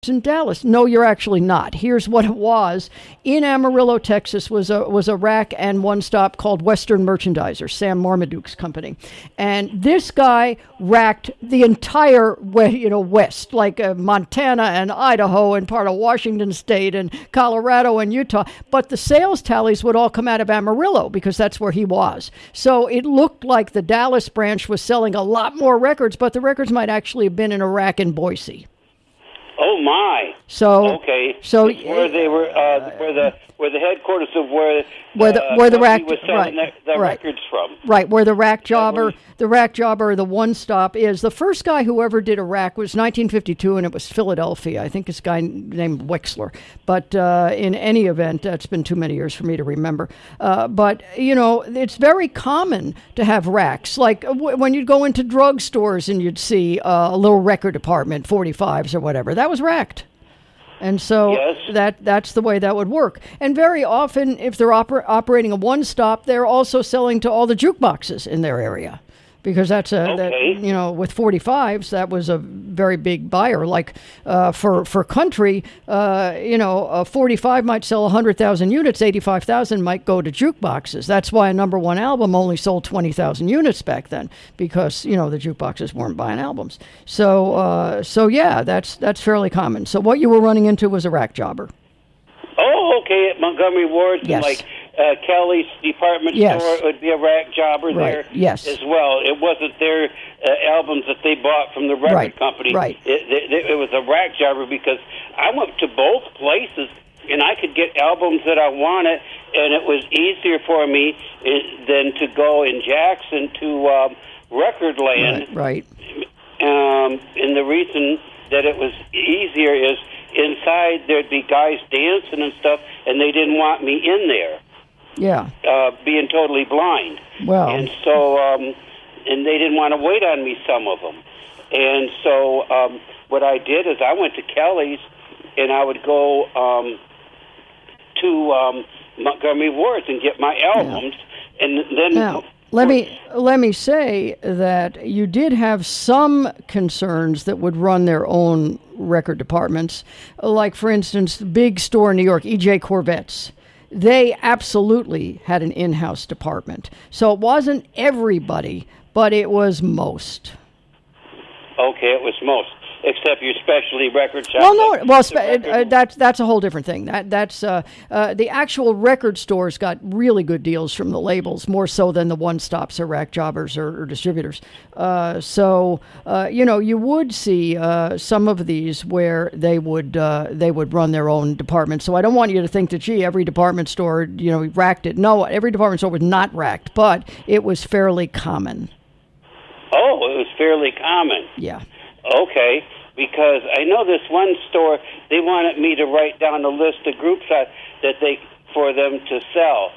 in Dallas. No, you're actually not. Here's what it was. In Amarillo, Texas, was a rack and one-stop called Western Merchandiser, Sam Marmaduke's company. And this guy racked the entire West, like Montana and Idaho and part of Washington State and Colorado and Utah. But the sales tallies would all come out of Amarillo because that's where he was. So it looked like the Dallas branch was selling a lot more records, but the records might actually have been in a rack in Boise. Oh my! So okay, so it's where they were, where the headquarters of where the rack was selling the records from. Right, where the rack jobber, or the one stop is. The first guy who ever did a rack was 1952, and it was Philadelphia. I think this guy named Wexler. But in any event, that's been too many years for me to remember. But it's very common to have racks. Like when you'd go into drugstores and you'd see a little record department, 45s or whatever. That was racked. And so that's the way that would work. And very often, if they're operating a one-stop, they're also selling to all the jukeboxes in their area. Because with 45s, that was a very big buyer. Like for country, a 45 might sell 100,000 units, 85,000 might go to jukeboxes. That's why a number one album only sold 20,000 units back then, because the jukeboxes weren't buying albums. So that's fairly common. So what you were running into was a rack jobber. Oh, okay, at Montgomery Ward's and like Kelly's department store, it would be a rack jobber there as well. It wasn't their albums that they bought from the record company. Right. It was a rack jobber because I went to both places and I could get albums that I wanted, and it was easier for me than to go in Jackson to Recordland. Right. And the reason that it was easier is inside there'd be guys dancing and stuff, and they didn't want me in there. Yeah. Being totally blind. Well. And so, and they didn't want to wait on me, some of them. And so what I did is I went to Kelly's, and I would go to Montgomery Ward's and get my albums, and then... Now, let me say that you did have some concerns that would run their own record departments. Like, for instance, the big store in New York, E.J. Corvettes. They absolutely had an in-house department. So it wasn't everybody, but it was most. Okay, it was most. Except your specialty record shop. That's a whole different thing. That's the actual record stores got really good deals from the labels, more so than the one-stops or rack jobbers or distributors. You would see some of these where they would run their own department. So I don't want you to think that every department store racked it. No, every department store was not racked, but it was fairly common. Oh, it was fairly common. Yeah. Okay, because I know this one store, they wanted me to write down a list of groups for them to sell.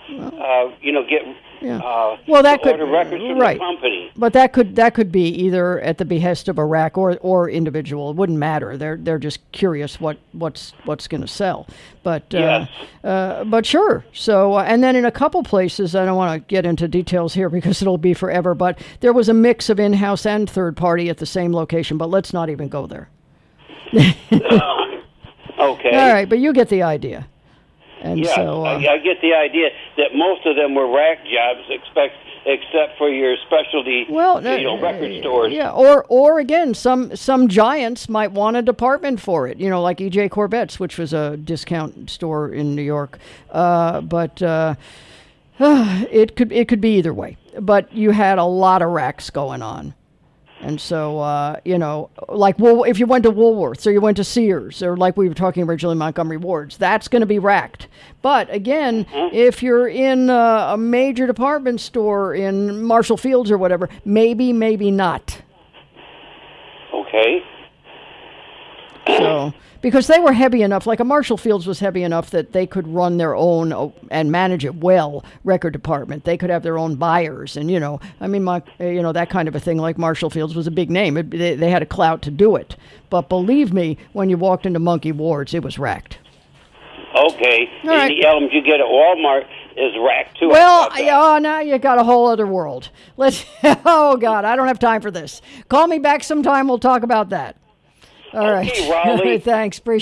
Order records from the company. But that could be either at the behest of a rack or individual. It wouldn't matter. They're just curious what's going to sell. But but sure. So and then in a couple places, I don't want to get into details here because it'll be forever. But there was a mix of in-house and third party at the same location. But let's not even go there. Okay. All right, but you get the idea. And so, I get the idea that most of them were rack jobs, except for your specialty, record stores. Yeah, or again, some giants might want a department for it. Like E.J. Corvettes, which was a discount store in New York. But it could be either way. But you had a lot of racks going on. And so, like if you went to Woolworths or you went to Sears or like we were talking originally, Montgomery Ward's, that's going to be racked. But again, if you're in a major department store in Marshall Fields or whatever, maybe not. Okay. So, because they were heavy enough, like a Marshall Fields was heavy enough that they could run their own and manage it well record department. They could have their own buyers and, that kind of a thing. Like Marshall Fields was a big name. They had a clout to do it. But believe me, when you walked into Monkey Ward's, it was racked. Okay. The albums you get at Walmart is racked too. Well, now you got a whole other world. Oh, God, I don't have time for this. Call me back sometime. We'll talk about that. All right. Raleigh. Thanks. Appreciate